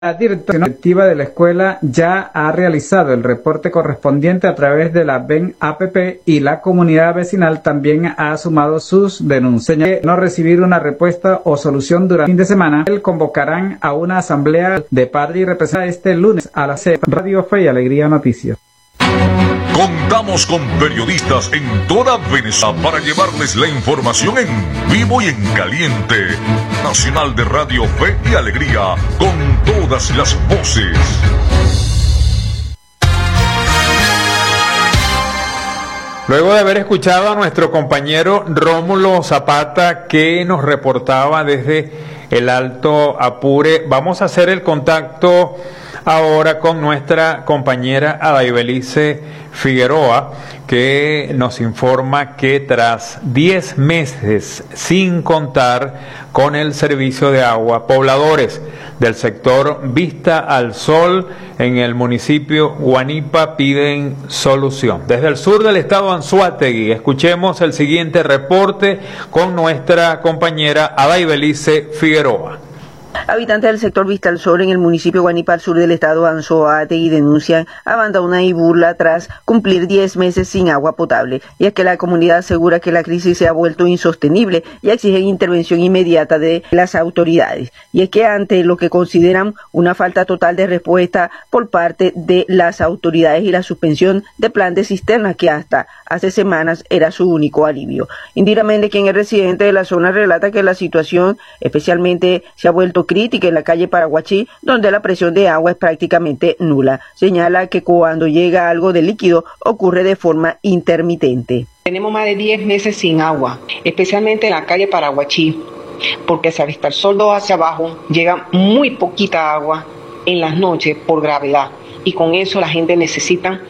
La directiva de la escuela ya ha realizado el reporte correspondiente a través de la BEN-APP y la comunidad vecinal también ha sumado sus denuncias. De no recibir una respuesta o solución durante el fin de semana, convocarán a una asamblea de padres y representantes este lunes a las 6. Radio Fe y Alegría Noticias. Contamos con periodistas en toda Venezuela para llevarles la información en vivo y en caliente. Nacional de Radio Fe y Alegría, con todas las voces. Luego de haber escuchado a nuestro compañero Rómulo Zapata, que nos reportaba desde el Alto Apure, vamos a hacer el contacto ahora con nuestra compañera Adaibelice Figueroa, que nos informa que tras 10 meses sin contar con el servicio de agua, pobladores del sector Vista al Sol en el municipio Guanipa piden solución. Desde el sur del estado Anzoátegui, escuchemos el siguiente reporte con nuestra compañera Adaibelice Figueroa. Habitantes del sector Vista al Sol en el municipio Guanipa, al sur del estado Anzoátegui, denuncian abandona y burla tras cumplir 10 meses sin agua potable. Y es que la comunidad asegura que la crisis se ha vuelto insostenible y exigen intervención inmediata de las autoridades. Y es que ante lo que consideran una falta total de respuesta por parte de las autoridades y la suspensión de plan de cisterna que hasta hace semanas era su único alivio. Indira Méndez, quien es residente de la zona, relata que la situación especialmente se ha vuelto crítica en la calle Paraguachí, donde la presión de agua es prácticamente nula. Señala que cuando llega algo de líquido ocurre de forma intermitente. Tenemos más de 10 meses sin agua, especialmente en la calle Paraguachí, porque hacia Vista al Sol 2 hacia abajo llega muy poquita agua en las noches por gravedad, y con eso la gente necesita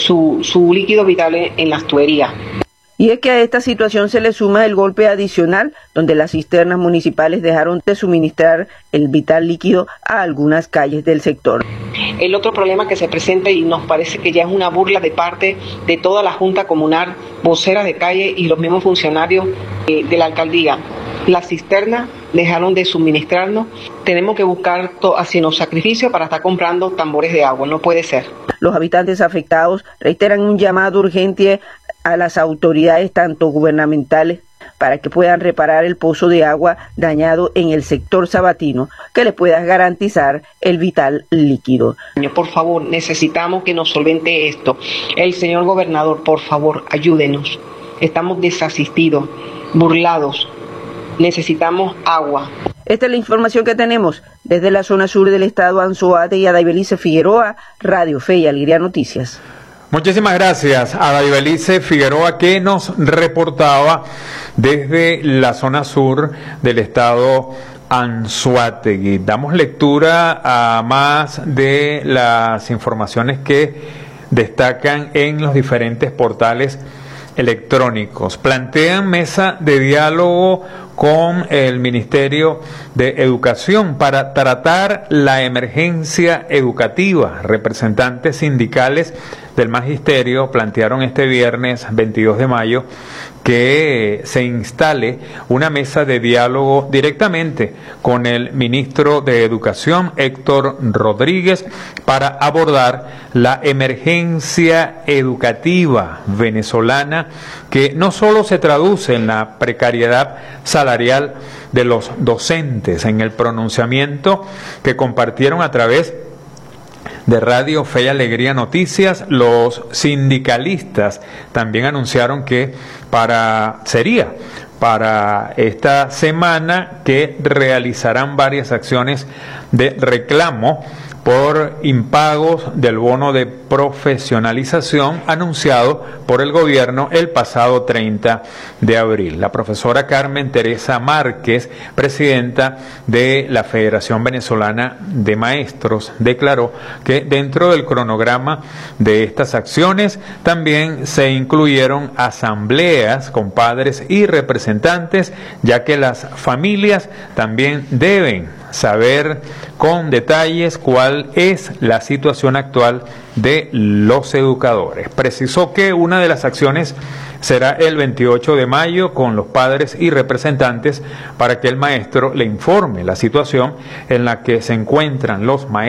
su líquido vital en las tuberías. Y es que a esta situación se le suma el golpe adicional, donde las cisternas municipales dejaron de suministrar el vital líquido a algunas calles del sector. El otro problema que se presenta, y nos parece que ya es una burla de parte de toda la Junta Comunal, voceras de calle y los mismos funcionarios de la alcaldía. Las cisternas dejaron de suministrarnos, tenemos que buscar haciendo sacrificio para estar comprando tambores de agua, no puede ser. Los habitantes afectados reiteran un llamado urgente a las autoridades tanto gubernamentales para que puedan reparar el pozo de agua dañado en el sector sabatino, que le pueda garantizar el vital líquido. Por favor, necesitamos que nos solvente esto. El señor gobernador, por favor, ayúdenos. Estamos desasistidos, burlados. Necesitamos agua. Esta es la información que tenemos desde la zona sur del estado Anzoátegui. Adaibelice Figueroa, Radio Fe y Alegría Noticias. Muchísimas gracias a Adaibelice Figueroa, que nos reportaba desde la zona sur del estado Anzoátegui. Damos lectura a más de las informaciones que destacan en los diferentes portales electrónicos. Plantean mesa de diálogo con el Ministerio de Educación para tratar la emergencia educativa. Representantes sindicales del Magisterio plantearon este viernes 22 de mayo que se instale una mesa de diálogo directamente con el ministro de Educación, Héctor Rodríguez, para abordar la emergencia educativa venezolana, que no solo se traduce en la precariedad salarial de los docentes. En el pronunciamiento que compartieron a través de Radio Fe y Alegría Noticias, los sindicalistas también anunciaron que sería para esta semana que realizarán varias acciones de reclamo por impagos del bono de profesionalización anunciado por el gobierno el pasado 30 de abril. La profesora Carmen Teresa Márquez, presidenta de la Federación Venezolana de Maestros, declaró que dentro del cronograma de estas acciones también se incluyeron asambleas con padres y representantes, ya que las familias también deben saber con detalles cuál es la situación actual de los educadores. Precisó que una de las acciones será el 28 de mayo con los padres y representantes para que el maestro le informe la situación en la que se encuentran los maestros